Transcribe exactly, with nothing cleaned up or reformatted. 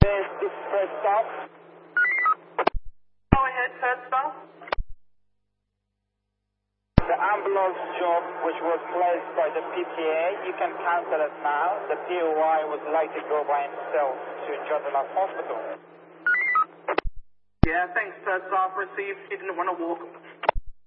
Yes, this is first stop. Go ahead, first stop. The ambulance job, which was placed by the P T A, you can cancel it now. The P O I would like to go by himself to Jodhpur Hospital. Yeah, thanks, first stop. Received. He didn't want to walk.